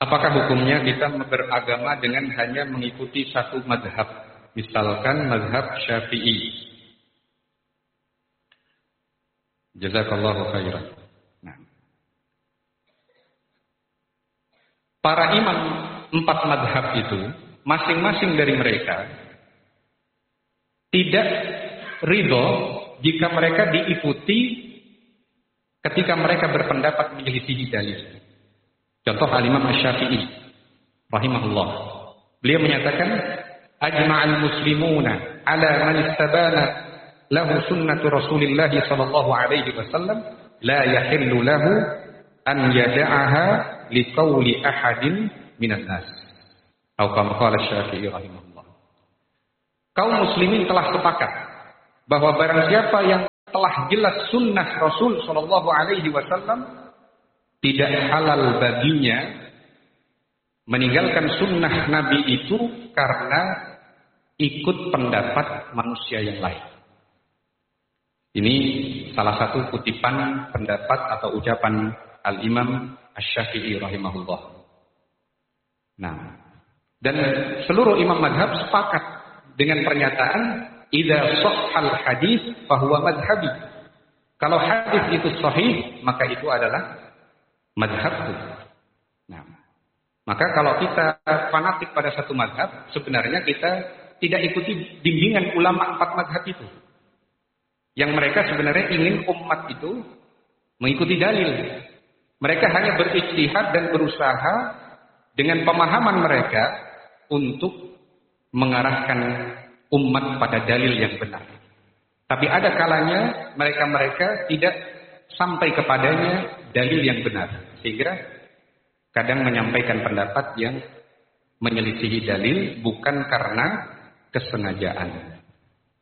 Apakah hukumnya kita beragama dengan hanya mengikuti satu mazhab, misalkan mazhab Syafi'i? Jazakallahu khairan. Nah, para imam 4 mazhab itu, masing-masing dari mereka tidak ridho jika mereka diikuti ketika mereka berpendapat menyelisihi dalil. Contoh Al-Imam Asy-Syafi'i rahimahullah. Beliau menyatakan ajma'al muslimuna ala man istabana lahu sunnatu Rasulillah sallallahu alaihi wasallam la yahillu lahu an yada'aha liqauli ahadin minan nas. Atau kama qala Asy-Syafi'i rahimahullah. Kaum muslimin telah sepakat bahwa barang siapa yang telah jelas sunnah Rasul sallallahu alaihi wasallam, tidak halal baginya meninggalkan sunnah Nabi itu karena ikut pendapat manusia yang lain. Ini salah satu kutipan pendapat atau ucapan Al-Imam Asy-Syafi'i rahimahullah. Nah, dan seluruh imam madhab sepakat dengan pernyataan idza shahhal hadits fa huwa madhhabi. Kalau hadis itu sahih, maka itu adalah madhabku. Nah, maka kalau kita fanatik pada satu madhab, sebenarnya kita tidak ikuti bimbingan ulama 4 madhab itu. Yang mereka sebenarnya ingin umat itu mengikuti dalil. Mereka hanya berijtihad dan berusaha dengan pemahaman mereka untuk mengarahkan umat pada dalil yang benar. Tapi ada kalanya mereka tidak sampai kepadanya dalil yang benar, sehingga kadang menyampaikan pendapat yang menyelisihi dalil bukan karena kesengajaan.